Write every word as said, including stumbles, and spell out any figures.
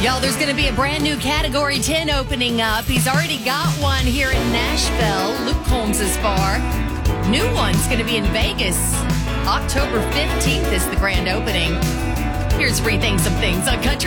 Y'all, there's going to be a brand new Category ten opening up. He's already got one here in Nashville. Luke Combs is far. New one's going to be in Vegas. October fifteenth is the grand opening. Here's Rethink Some Things on Country.